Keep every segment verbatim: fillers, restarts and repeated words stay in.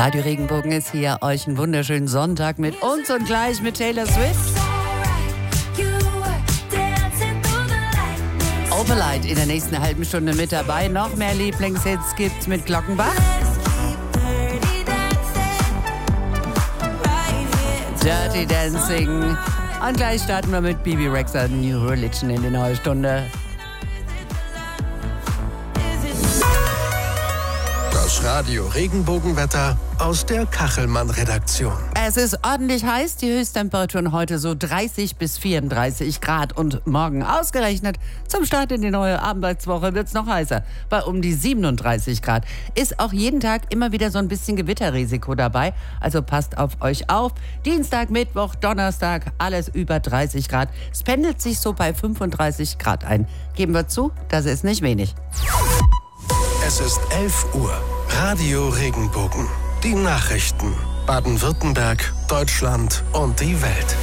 Radio Regenbogen ist hier. Euch einen wunderschönen Sonntag mit uns und gleich mit Taylor Swift. Overlight in der nächsten halben Stunde mit dabei. Noch mehr Lieblingshits gibt's mit Glockenbach. Dirty Dancing. Und gleich starten wir mit Bibi Rexha, New Religion in die neue Stunde. Das Radio Regenbogenwetter aus der Kachelmann-Redaktion. Es ist ordentlich heiß, die Höchsttemperaturen heute so dreißig bis vierunddreißig Grad und morgen ausgerechnet zum Start in die neue Arbeitswoche wird es noch heißer. Bei um die siebenunddreißig Grad ist auch jeden Tag immer wieder so ein bisschen Gewitterrisiko dabei, also passt auf euch auf. Dienstag, Mittwoch, Donnerstag, alles über dreißig Grad. Es pendelt sich so bei fünfunddreißig Grad ein. Geben wir zu, das ist nicht wenig. Es ist elf Uhr. Radio Regenbogen. Die Nachrichten. Baden-Württemberg, Deutschland und die Welt.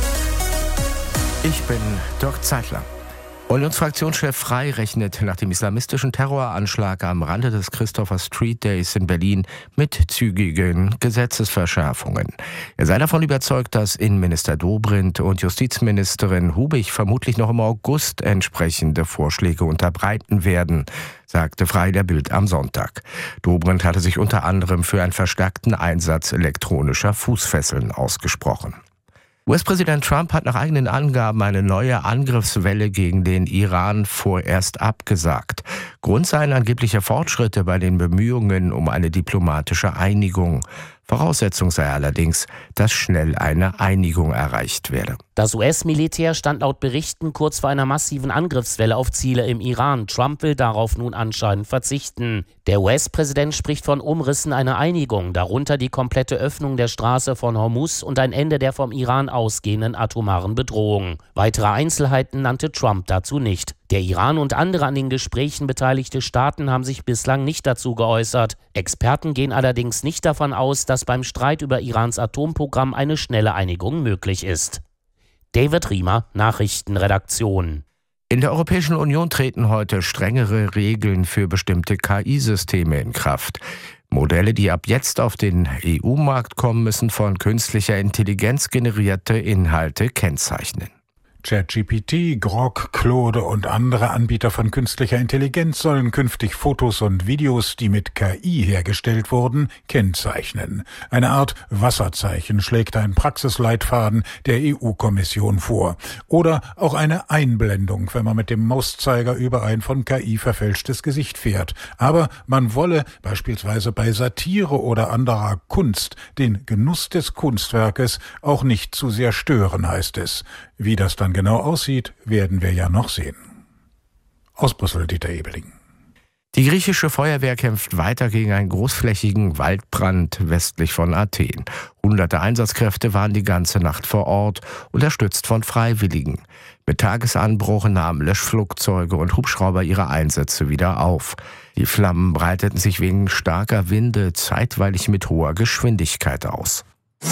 Ich bin Dirk Zeitler. Unionsfraktionschef Frey rechnet nach dem islamistischen Terroranschlag am Rande des Christopher Street Days in Berlin mit zügigen Gesetzesverschärfungen. Er sei davon überzeugt, dass Innenminister Dobrindt und Justizministerin Hubich vermutlich noch im August entsprechende Vorschläge unterbreiten werden, sagte Frey der Bild am Sonntag. Dobrindt hatte sich unter anderem für einen verstärkten Einsatz elektronischer Fußfesseln ausgesprochen. U S-Präsident Trump hat nach eigenen Angaben eine neue Angriffswelle gegen den Iran vorerst abgesagt. Grund seien angebliche Fortschritte bei den Bemühungen um eine diplomatische Einigung. Voraussetzung sei allerdings, dass schnell eine Einigung erreicht werde. Das U S-Militär stand laut Berichten kurz vor einer massiven Angriffswelle auf Ziele im Iran. Trump will darauf nun anscheinend verzichten. Der U S-Präsident spricht von Umrissen einer Einigung, darunter die komplette Öffnung der Straße von Hormuz und ein Ende der vom Iran ausgehenden atomaren Bedrohung. Weitere Einzelheiten nannte Trump dazu nicht. Der Iran und andere an den Gesprächen beteiligte Staaten haben sich bislang nicht dazu geäußert. Experten gehen allerdings nicht davon aus, dass beim Streit über Irans Atomprogramm eine schnelle Einigung möglich ist. David Riemer, Nachrichtenredaktion. In der Europäischen Union treten heute strengere Regeln für bestimmte K I-Systeme in Kraft. Modelle, die ab jetzt auf den E U-Markt kommen, müssen von künstlicher Intelligenz generierte Inhalte kennzeichnen. ChatGPT, Grok, Claude und andere Anbieter von künstlicher Intelligenz sollen künftig Fotos und Videos, die mit K I hergestellt wurden, kennzeichnen. Eine Art Wasserzeichen schlägt ein Praxisleitfaden der E U-Kommission vor. Oder auch eine Einblendung, wenn man mit dem Mauszeiger über ein von K I verfälschtes Gesicht fährt. Aber man wolle beispielsweise bei Satire oder anderer Kunst den Genuss des Kunstwerkes auch nicht zu sehr stören, heißt es. Wie das dann genau aussieht, werden wir ja noch sehen. Aus Brüssel, Dieter Ebeling. Die griechische Feuerwehr kämpft weiter gegen einen großflächigen Waldbrand westlich von Athen. Hunderte Einsatzkräfte waren die ganze Nacht vor Ort, unterstützt von Freiwilligen. Mit Tagesanbruch nahmen Löschflugzeuge und Hubschrauber ihre Einsätze wieder auf. Die Flammen breiteten sich wegen starker Winde zeitweilig mit hoher Geschwindigkeit aus.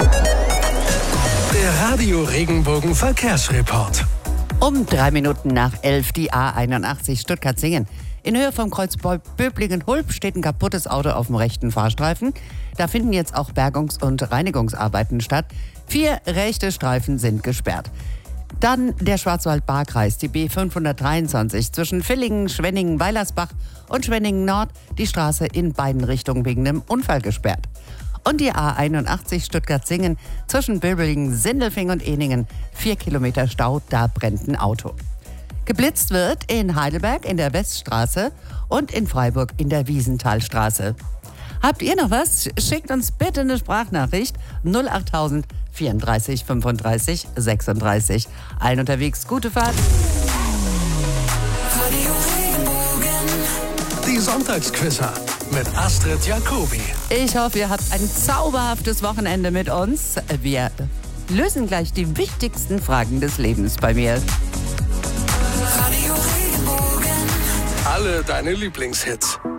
Der Radio Regenbogen Verkehrsreport. Um drei Minuten nach elf die A einundachtzig Stuttgart-Singen. In Höhe vom Kreuz Böblingen-Hulb steht ein kaputtes Auto auf dem rechten Fahrstreifen. Da finden jetzt auch Bergungs- und Reinigungsarbeiten statt. Vier rechte Streifen sind gesperrt. Dann der Schwarzwald-Baar-Kreis, die B fünfhundertdreiundzwanzig zwischen Villingen, Schwenningen, Weilersbach und Schwenningen Nord. Die Straße in beiden Richtungen wegen einem Unfall gesperrt. Und die A einundachtzig Stuttgart-Singen zwischen Böblingen, Sindelfing und Ehningen. Vier Kilometer Stau, da brennt ein Auto. Geblitzt wird in Heidelberg in der Weststraße und in Freiburg in der Wiesenthalstraße. Habt ihr noch was? Schickt uns bitte eine Sprachnachricht null achttausend vierunddreißig fünfunddreißig sechsunddreißig. Allen unterwegs gute Fahrt. Die Sonntagsquizzer mit Astrid Jacobi. Ich hoffe, ihr habt ein zauberhaftes Wochenende mit uns. Wir lösen gleich die wichtigsten Fragen des Lebens bei mir. Radio Regenbogen. Alle deine Lieblingshits.